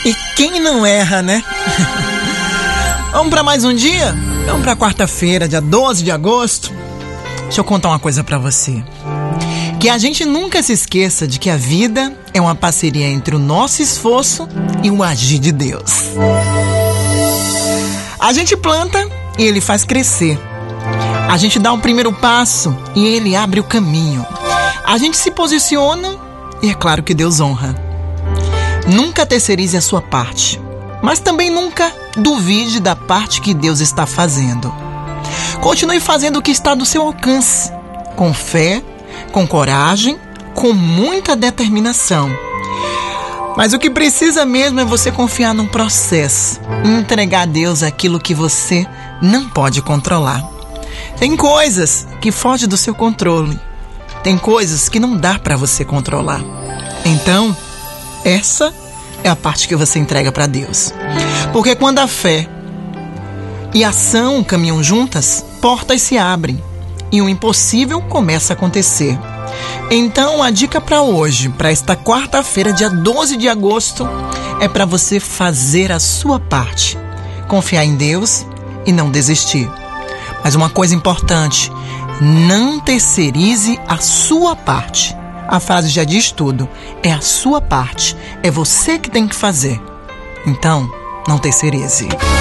E quem não erra, né? Vamos para mais um dia? Vamos para quarta-feira, dia 12 de agosto. Deixa eu contar uma coisa para você. Que a gente nunca se esqueça de que a vida é uma parceria entre o nosso esforço e o agir de Deus. A gente planta e Ele faz crescer. A gente dá o primeiro passo e Ele abre o caminho. A gente se posiciona e é claro que Deus honra. Nunca terceirize a sua parte, mas também nunca duvide da parte que Deus está fazendo. Continue fazendo o que está do seu alcance, com fé, com coragem, com muita determinação. Mas o que precisa mesmo é você confiar num processo e entregar a Deus aquilo que você não pode controlar. Tem coisas que fogem do seu controle. Tem coisas que não dá para você controlar. Então, essa é a parte que você entrega para Deus. Porque quando a fé e a ação caminham juntas, portas se abrem e o impossível começa a acontecer. Então, a dica para hoje, para esta quarta-feira, dia 12 de agosto, é para você fazer a sua parte. Confiar em Deus e não desistir. Mas uma coisa importante, não terceirize a sua parte. A frase já diz tudo. É a sua parte. É você que tem que fazer. Então, não terceirize.